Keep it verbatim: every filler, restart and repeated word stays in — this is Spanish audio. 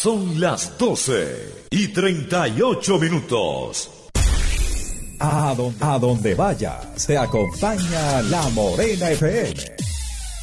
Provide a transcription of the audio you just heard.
Son las doce y treinta y ocho minutos. A donde, a donde vaya, se acompaña La Morena F M.